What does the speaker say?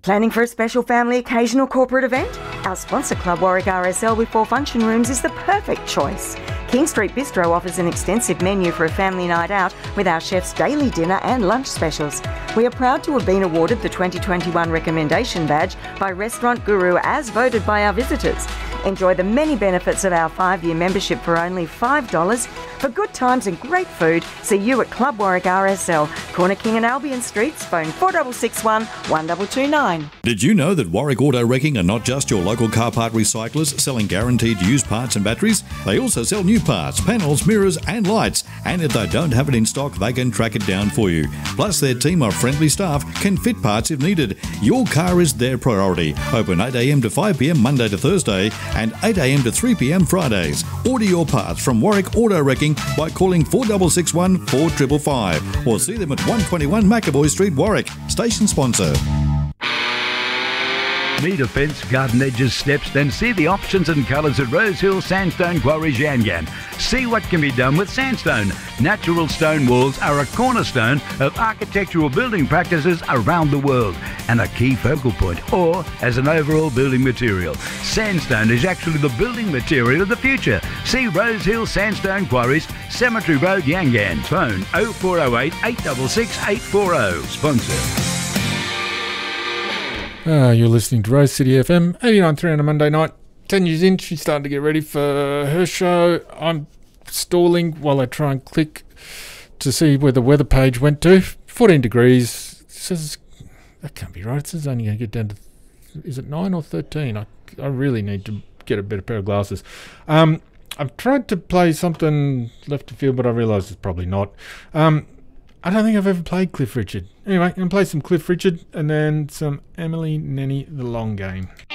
Planning for a special family occasion or corporate event? Our sponsor Club Warwick RSL with 4 function rooms is the perfect choice. King Street Bistro offers an extensive menu for a family night out with our chef's daily dinner and lunch specials. We are proud to have been awarded the 2021 Recommendation Badge by Restaurant Guru as voted by our visitors. Enjoy the many benefits of our 5-year membership for only $5. For good times and great food, see you at Club Warwick RSL, Corner King and Albion Streets, phone 4661 1229. Did you know that Warwick Auto Wrecking are not just your local car part recyclers selling guaranteed used parts and batteries? They also sell new parts, panels, mirrors and lights. And if they don't have it in stock, they can track it down for you. Plus, their team of friendly staff can fit parts if needed. Your car is their priority. Open 8am to 5pm Monday to Thursday and 8am to 3pm Fridays. Order your parts from Warwick Auto Wrecking by calling 4661 4555 or see them at 121 McAvoy Street, Warwick. Station sponsor. Need a fence, garden edges, steps? Then see the options and colours at Rosehill Sandstone Quarries Yangan. See what can be done with sandstone. Natural stone walls are a cornerstone of architectural building practices around the world and a key focal point, or as an overall building material. Sandstone is actually the building material of the future. See Rosehill Sandstone Quarries, Cemetery Road, Yangan. Phone 0408 866 840. Sponsor. You're listening to Rose City FM, 89.3 on a Monday night. 10 years in, she's starting to get ready for her show. I'm stalling while I try and click to see where the weather page went to. 14 degrees. It says, that can't be right. It says only going to get down to, is it 9 or 13? I really need to get a better pair of glasses. I've tried to play something left to field, but I realise it's probably not. I don't think I've ever played Cliff Richard. Anyway, I'm going to play some Cliff Richard and then some Emily Nenny, The Long Game.